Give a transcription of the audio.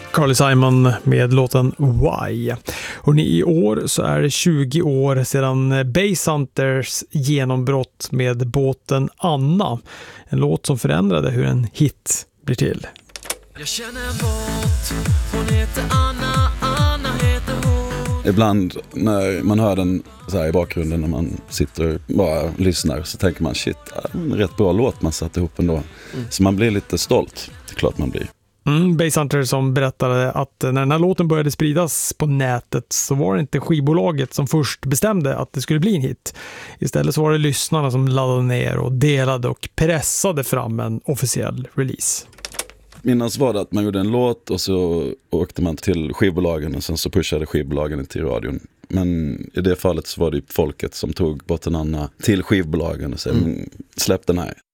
Carly Simon med låten Why. Och i år så är det 20 år sedan Basshunters genombrott med båten Anna. En låt som förändrade hur en hit blir till. Jag känner en båt, hon heter Anna, Anna heter hon. Ibland när man hör den så här i bakgrunden när man sitter och bara lyssnar så tänker man shit, en rätt bra låt man satt ihop ändå. Så man blir lite stolt, det är klart man blir. Basshunter som berättade att när den här låten började spridas på nätet så var det inte skivbolaget som först bestämde att det skulle bli en hit. Istället så var det lyssnarna som laddade ner och delade och pressade fram en officiell release. Minnas var det att man gjorde en låt och så åkte man till skivbolagen och sen så pushade skivbolagen till radion. Men i det fallet så var det folket som tog båten Anna till skivbolagen och sa släpp den här.